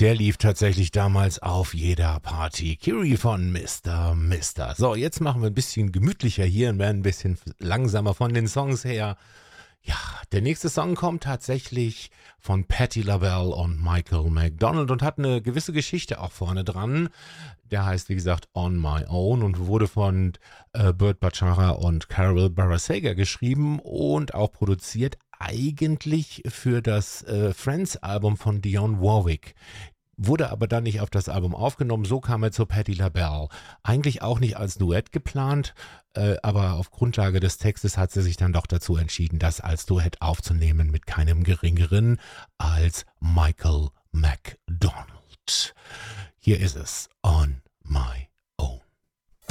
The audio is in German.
Der lief tatsächlich damals auf jeder Party. Kiri von Mr. Mister. So, jetzt machen wir ein bisschen gemütlicher hier und werden ein bisschen langsamer von den Songs her. Ja, der nächste Song kommt tatsächlich von Patti LaBelle und Michael McDonald und hat eine gewisse Geschichte auch vorne dran. Der heißt, wie gesagt, On My Own und wurde von Burt Bacharach und Carol Barasega geschrieben und auch produziert eigentlich für das Friends-Album von Dionne Warwick. Wurde aber dann nicht auf das Album aufgenommen, so kam er zu Patti LaBelle. Eigentlich auch nicht als Duett geplant, aber auf Grundlage des Textes hat sie sich dann doch dazu entschieden, das als Duett aufzunehmen mit keinem geringeren als Michael McDonald. Hier ist es, On My